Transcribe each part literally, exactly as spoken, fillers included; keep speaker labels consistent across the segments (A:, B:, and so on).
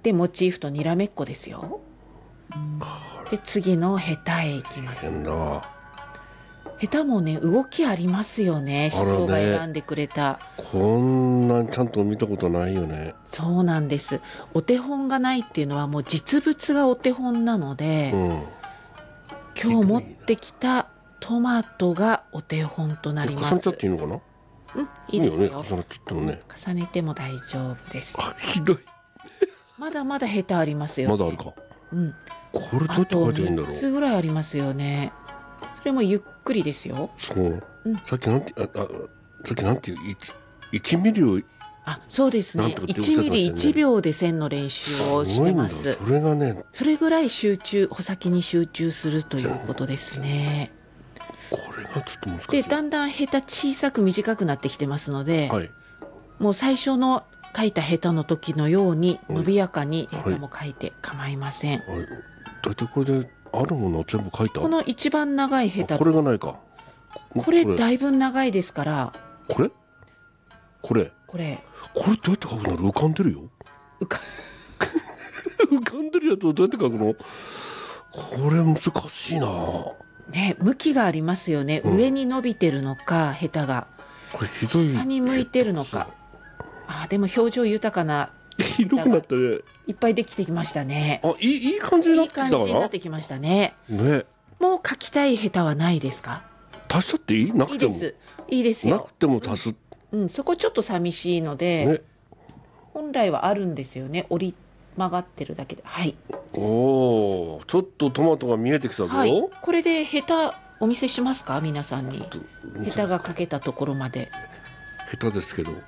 A: でモチーフとにらめっこですよ。で次のヘタへ行きます。
B: 変だ。
A: ヘタもね動きありますよね。師匠が選んでくれた、
B: こんなんちゃんと見たことないよね。
A: そうなんです。お手本がないっていうのはもう実物がお手本なので、
B: うん、
A: 今日持ってきたトマトがお手本となります。
B: 重ねちゃっていいのかな。
A: うん、いいですよ。
B: いいよね、重ねちゃってもね。
A: 重ねても大丈夫です。
B: あ、ひどい。
A: まだまだヘタありますよね。
B: まだあるか。
A: うん。
B: これどうやって書いていいんだろう。
A: みっつぐらいありますよね。それもゆっくりですよ。
B: そう。
A: うん、
B: さっきなんてああさっきなんていういちミリを。
A: あ、そうですね。いちミリいちびょうで線の練習をしてます。
B: それがね、
A: それぐらい集中、穂先に集中するということですね。
B: これがちょっと難しい。
A: でだんだんヘタ小さく短くなってきてますので、
B: はい、
A: もう最初の描いたヘタの時のように伸びやかにヘタも描いて構いません。
B: はいはい、だいたいこれであるものを全部描いた。
A: この一番長いヘタ、
B: これがないか。
A: これだいぶ長いですから。
B: これこれ
A: これ
B: これどうやって描くの。浮かんでるよ。
A: 浮か
B: 浮かんでるやつをどうやって描くの。これ難しいな。
A: ね、向きがありますよね、うん、上に伸びてるのかヘタが
B: これひどい、
A: 下に向いてるのか。あ、でも表情豊かな
B: ひどくなったね。
A: いっぱいできてきましたね。
B: あ、いい、いい感じになってきたかな。
A: いい感じになってきましたね。
B: ね。
A: もう描きたいヘタはないですか。
B: 足しちゃっていい。なくても
A: いいです。いいですよ。
B: なくても足す。
A: うん、うん、そこちょっと寂しいので、ね、本来はあるんですよね。折り曲がってるだけで。はい。
B: おお、ちょっとトマトが見えてきたぞ。
A: はい、これでヘタお見せしますか、皆さんに。ヘタがかけたところまで。
B: ヘタですけど。こ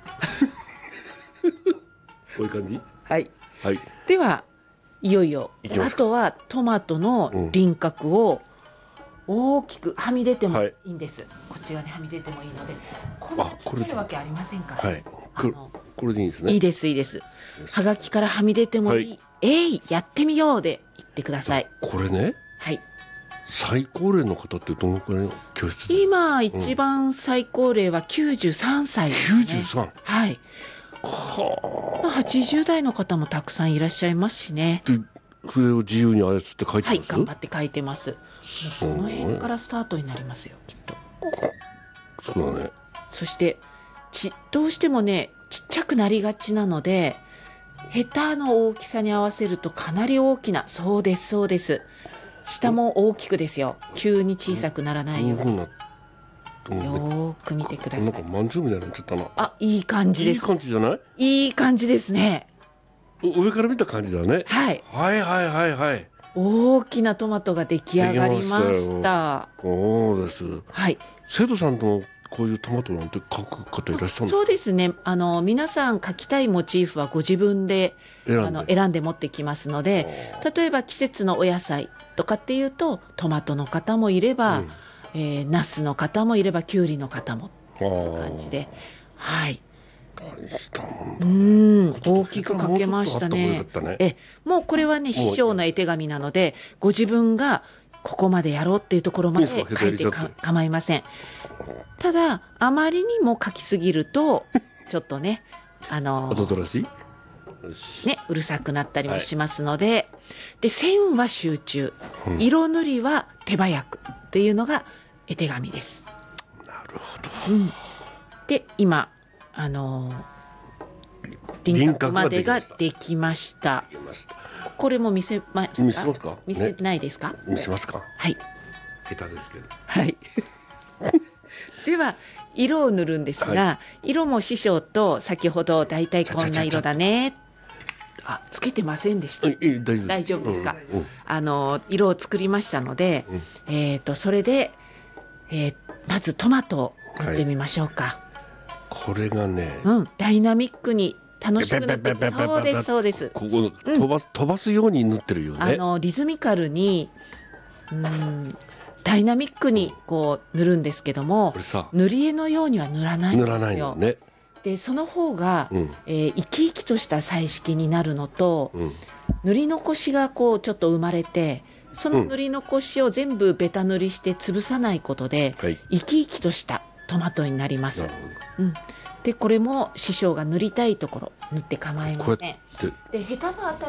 B: ういう感じ。
A: はい。
B: はい。
A: ではいよいよあとはトマトの輪郭を大きくはみ出てもいいんです。はい、こちらにはみ出てもいいので、こんなちっちゃいわけありませんから。
B: はい。あのこれでいいんですね。
A: いいですいいです。はがきからはみ出てもいい。はい、えいやってみようで言ってください。
B: これね。
A: はい。最
B: 高齢の方ってどのくらいの教室？
A: 今一番最高齢はきゅうじゅうさんさいですね。
B: きゅうじゅうさん。
A: はい。はあ。はちじゅう代の方もたくさんいらっしゃいますしね。
B: で、筆を自由に操って書いてます。
A: はい、頑張って書いてます。この辺からスタートになりますよ、きっと。
B: そうだね。
A: そしてちどうしてもねちっちゃくなりがちなので、ヘタの大きさに合わせるとかなり大きな。そうですそうです。下も大きくですよ。急に小さくならないように。よーく見てください。
B: なんかまんじゅうみたいになっちゃったな。
A: あ、いい感じです。
B: いい感じじゃない？い
A: い感じですね。
B: 上から見た感じだね。
A: はい。
B: はいはいはいはい。
A: 大きなトマトが出来上がりました。
B: そうです。
A: はい。
B: 生徒さんともこういうトマトなんて描く方いらっしゃるんですか？
A: そうですね。あの皆さん描きたいモチーフはご自分で選んで、あの選んで持ってきますので、例えば季節のお野菜とかっていうとトマトの方もいれば、うん、えー、ナスの方もいればキュウリの方もという感じで、はい。
B: 大したもん
A: だ。うん、大きく描けましたね。
B: ね。
A: え、もうこれはね師匠の絵手紙なので、ご自分がここまでやろうっていうところまで書いてか構いません。ただあまりにも書きすぎるとちょっとねあの
B: ー、
A: ねうるさくなったりもしますので、はい、で線は集中、うん、色塗りは手早くっていうのが絵手紙です。
B: なるほど。
A: うん、で今あのー、輪郭までができました。これも見せますか？
B: 見せますか？
A: 見せないですか？
B: ね、見せますか？
A: はい。
B: 下手ですけど。
A: はい。では色を塗るんですが、はい、色も師匠と先ほどだいたいこんな色だね。あ、つけてませんでした。
B: いい大丈夫。
A: 大丈夫ですか？
B: うんうん、
A: あの色を作りましたので、うん、えっとそれで、えー、まずトマトを塗ってみましょうか。はい、
B: これがね、
A: うん、ダイナミックに楽しく塗って、そうですそうです。
B: ここ飛ばす、うん、飛ばすように塗ってるよね。
A: あのリズミカルに、うん、ダイナミックにこう塗るんですけども、塗り絵のようには塗らないんですよ。塗らないのね。でその方が、うん、えー、生き生きとした彩色になるのと、うん、塗り残しがこうちょっと生まれて、その塗り残しを全部ベタ塗りして潰さないことで、うん、生き生きとしたトマトになります。うん、でこれも師匠が塗りたいところ塗って構いません。でヘタのあたり